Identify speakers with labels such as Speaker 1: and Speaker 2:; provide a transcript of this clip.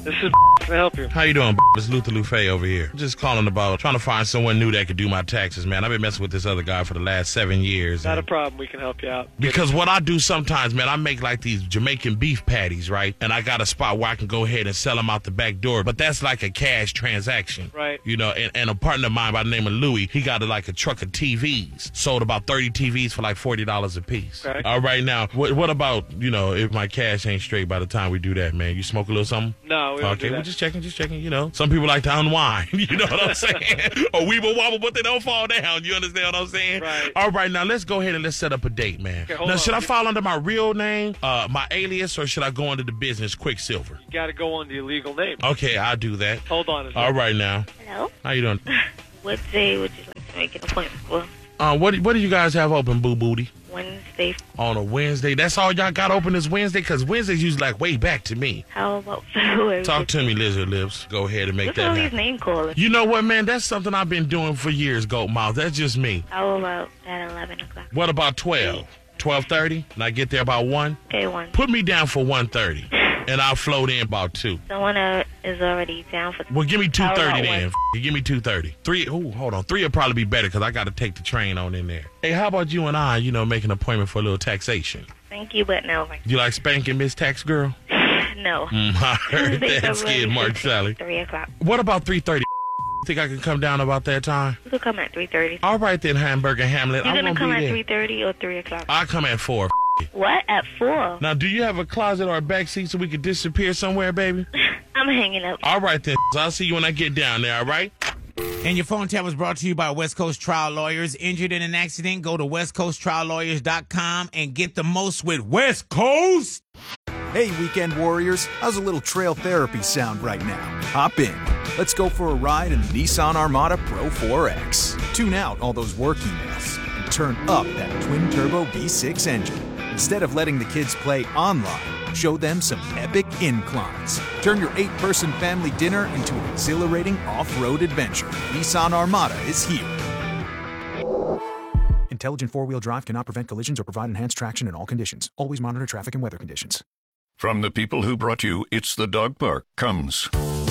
Speaker 1: This is can I help you?
Speaker 2: How you doing? It's Luther Lufe over here. Just calling about trying to find someone new that could do my taxes, man. I've been messing with this other guy for the last 7 years.
Speaker 1: Not a problem. We can help you out.
Speaker 2: Because what I do sometimes, man, I make like these Jamaican beef patties, right? And I got a spot where I can go ahead and sell them out the back door. But that's like a cash transaction.
Speaker 1: Right.
Speaker 2: You know, and a partner of mine by the name of Louie, he got like a truck of TVs. Sold about 30 TVs for like $40 a piece.
Speaker 1: Okay.
Speaker 2: All right, now, what about, you know, if my cash ain't straight by the time we do that, man? You smoke a little something?
Speaker 1: No, we don't do
Speaker 2: Okay,
Speaker 1: that.
Speaker 2: we're just checking, you know. Some people like to unwind, you know what I'm saying? Or weeble wobble, but they don't fall down. You understand what I'm saying?
Speaker 1: Right.
Speaker 2: All right, now let's go ahead and let's set up a date, man.
Speaker 1: Okay, hold
Speaker 2: now,
Speaker 1: on.
Speaker 2: should I fall under my real name, my alias, or should I go under the business Quicksilver?
Speaker 1: You got to go on the illegal name.
Speaker 2: Okay, I'll do that.
Speaker 1: Hold on a second.
Speaker 2: All right, now.
Speaker 3: Hello?
Speaker 2: How you doing?
Speaker 3: What day would you like to make an appointment for?
Speaker 2: What do you guys have open, Boo Booty?
Speaker 3: Wednesday.
Speaker 2: On a Wednesday? That's all y'all got open this Wednesday? Because Wednesday's usually like way back to me.
Speaker 3: How about February?
Speaker 2: Talk to me, Lizard Lips. Go ahead and make
Speaker 3: Look
Speaker 2: that
Speaker 3: at all these
Speaker 2: happen.
Speaker 3: name calling.
Speaker 2: You know what, man? That's something I've been doing for years, Goat Mouth. That's just me.
Speaker 3: How about at 11 o'clock?
Speaker 2: What about 12? 12:30? And I get there about 1?
Speaker 3: Okay, 1.
Speaker 2: Put me down for 1:30. And I'll float in about 2.
Speaker 3: Someone is already down for...
Speaker 2: Well, give me
Speaker 3: How
Speaker 2: 2:30
Speaker 3: about
Speaker 2: then. You give me 2:30. 3, hold on. 3 will probably be better because I got to take the train on in there. Hey, how about you and I, you know, make an appointment for a little taxation?
Speaker 3: Thank you, but no.
Speaker 2: You like spanking, Miss Tax Girl?
Speaker 3: No.
Speaker 2: I heard
Speaker 3: Tuesday,
Speaker 2: that, Skid
Speaker 3: February
Speaker 2: Mark
Speaker 3: 16th,
Speaker 2: Sally.
Speaker 3: 3 o'clock.
Speaker 2: What about 3:30? Think I can come down about that time?
Speaker 3: You could come at 3:30.
Speaker 2: All right then, Hamburger Hamlet.
Speaker 3: You're
Speaker 2: I
Speaker 3: going to
Speaker 2: won't
Speaker 3: come
Speaker 2: be
Speaker 3: at
Speaker 2: there.
Speaker 3: 3:30 or 3 o'clock?
Speaker 2: I'll come at 4.
Speaker 3: What? At 4?
Speaker 2: Now, do you have a closet or a back seat so we could disappear somewhere, baby?
Speaker 3: I'm hanging up.
Speaker 2: All right then. I'll see you when I get down there, all right?
Speaker 4: And your phone tap was brought to you by West Coast Trial Lawyers. Injured in an accident? Go to westcoasttriallawyers.com and get the most with West Coast.
Speaker 5: Hey, weekend warriors, how's a little trail therapy sound right now? Hop in. Let's go for a ride in the Nissan Armada Pro 4X. Tune out all those work emails and turn up that twin-turbo V6 engine. Instead of letting the kids play online, show them some epic inclines. Turn your 8-person family dinner into an exhilarating off-road adventure. Nissan Armada is here. Intelligent four-wheel drive cannot prevent collisions or provide enhanced traction in all conditions. Always monitor traffic and weather conditions.
Speaker 6: From the people who brought you It's the Dog Park comes